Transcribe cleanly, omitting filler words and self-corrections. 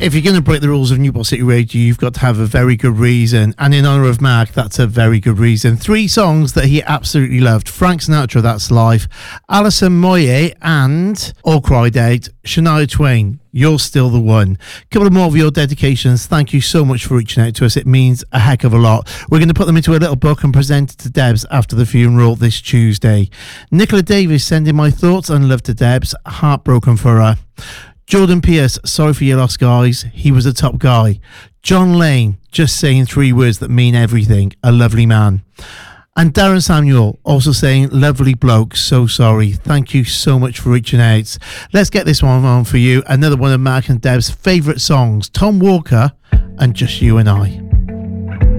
If you're going to break the rules of Newport City Radio, you've got to have a very good reason. And in honour of Mark, that's a very good reason. 3 songs that he absolutely loved. Frank Sinatra, That's Life. Alison Moyet and All Cried Out. Shania Twain, You're Still the One. A couple of more of your dedications. Thank you so much for reaching out to us. It means a heck of a lot. We're going to put them into a little book and present it to Debs after the funeral this Tuesday. Nicola Davis sending my thoughts and love to Debs. Heartbroken for her. Jordan Pierce, sorry for your loss, guys. He was a top guy. John Lane, just saying 3 words that mean everything. A lovely man. And Darren Samuel also saying, lovely bloke, so sorry. Thank you so much for reaching out. Let's get this one on for you. Another one of Mark and Deb's favourite songs. Tom Walker and Just You and I.